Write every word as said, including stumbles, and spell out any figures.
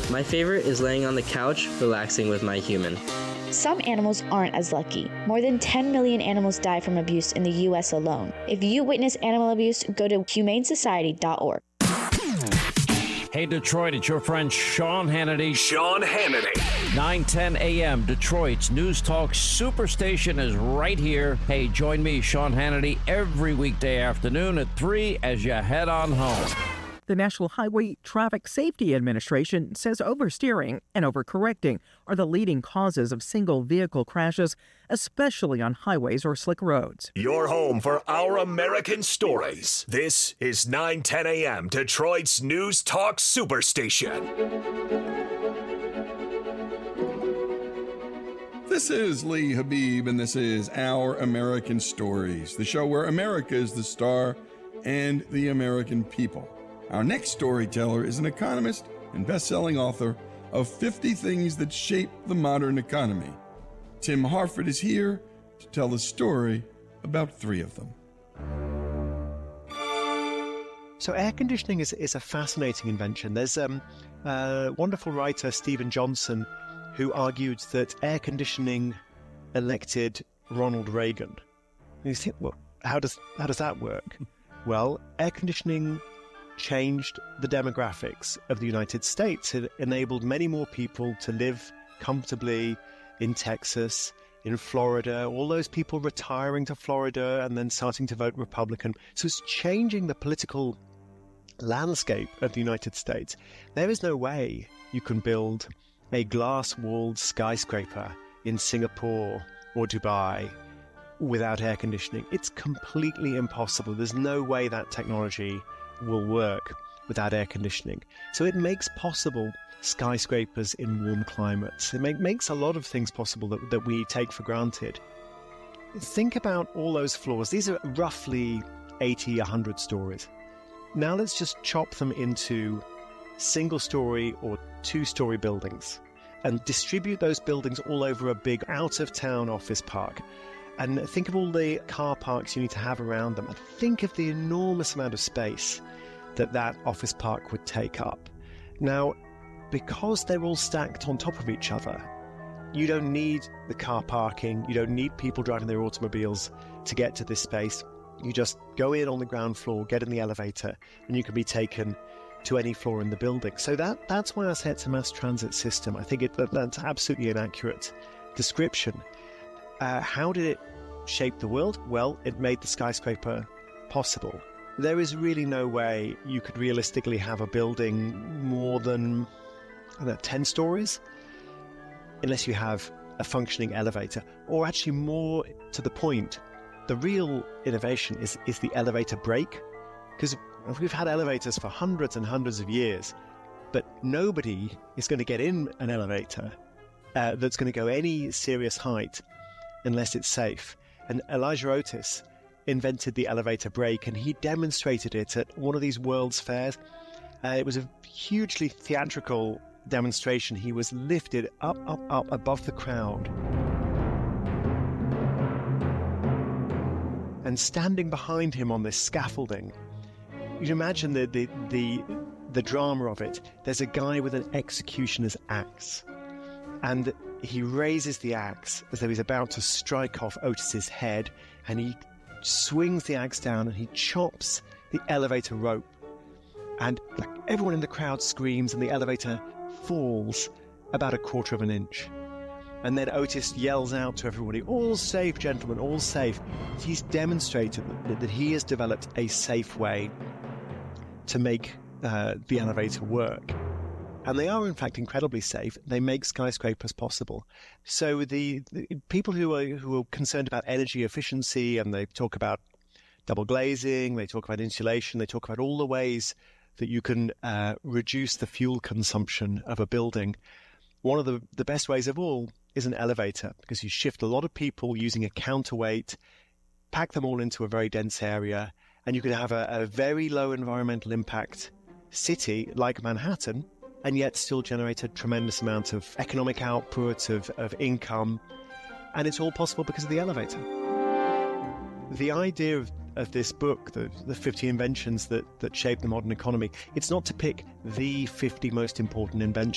My favorite is laying on the couch, relaxing with my human. Some animals aren't as lucky. More than ten million animals die from abuse in the U S alone. If you witness animal abuse, go to humane society dot org. Hey, Detroit, it's your friend Sean Hannity. Sean Hannity. nine ten a.m. Detroit's News Talk Superstation is right here. Hey, join me, Sean Hannity, every weekday afternoon at three as you head on home. The National Highway Traffic Safety Administration says oversteering and overcorrecting are the leading causes of single vehicle crashes, especially on highways or slick roads. Your home for Our American Stories. This is nine ten a.m. Detroit's News Talk Superstation. This is Lee Habib, and this is Our American Stories, the show where America is the star and the American people. Our next storyteller is an economist and best-selling author of fifty Things That Shape the Modern Economy. Tim Harford is here to tell the story about three of them. So air conditioning is, is a fascinating invention. There's um, a wonderful writer, Stephen Johnson, who argued that air conditioning elected Ronald Reagan. And you think, well, how does, how does that work? Well, air conditioning changed the demographics of the United States. It enabled many more people to live comfortably in Texas, in Florida, all those people retiring to Florida and then starting to vote Republican. So it's changing the political landscape of the United States. There is no way you can build a glass-walled skyscraper in Singapore or Dubai without air conditioning. It's completely impossible. There's no way that technology will work without air conditioning. So it makes possible skyscrapers in warm climates. It make, makes a lot of things possible that, that we take for granted. Think about all those floors. These are roughly eighty, one hundred stories. Now let's just chop them into single-story or two-story buildings and distribute those buildings all over a big out-of-town office park. And think of all the car parks you need to have around them. And think of the enormous amount of space that that office park would take up. Now, because they're all stacked on top of each other, you don't need the car parking. You don't need people driving their automobiles to get to this space. You just go in on the ground floor, get in the elevator, and you can be taken to any floor in the building. So that that's why I say it's a mass transit system. I think it, that, that's absolutely an accurate description. Uh, how did it shape the world? Well, it made the skyscraper possible. There is really no way you could realistically have a building more than, I don't know, ten stories, unless you have a functioning elevator. Or actually, more to the point, the real innovation is, is the elevator brake. Because we've had elevators for hundreds and hundreds of years, but nobody is going to get in an elevator uh, that's going to go any serious height unless it's safe. And Elijah Otis invented the elevator brake, and he demonstrated it at one of these World's Fairs. Uh, it was a hugely theatrical demonstration. He was lifted up, up, up above the crowd. And standing behind him on this scaffolding, you'd imagine the, the, the, the drama of it. There's a guy with an executioner's axe, and he raises the axe as though he's about to strike off Otis's head, and he swings the axe down and he chops the elevator rope. And like, everyone in the crowd screams, and the elevator falls about a quarter of an inch. And then Otis yells out to everybody, "All safe, gentlemen, all safe." He's demonstrated that, that he has developed a safe way to make uh, the elevator work. And they are, in fact, incredibly safe. They make skyscrapers possible. So the, the people who are who are concerned about energy efficiency, and they talk about double glazing, they talk about insulation, they talk about all the ways that you can uh, reduce the fuel consumption of a building. One of the, the best ways of all is an elevator, because you shift a lot of people using a counterweight, pack them all into a very dense area, and you can have a, a very low environmental impact city like Manhattan, and yet still generate a tremendous amount of economic output, of, of income. And it's all possible because of the elevator. The idea of, of this book, the, the fifty inventions that, that shape the modern economy, it's not to pick the fifty most important inventions.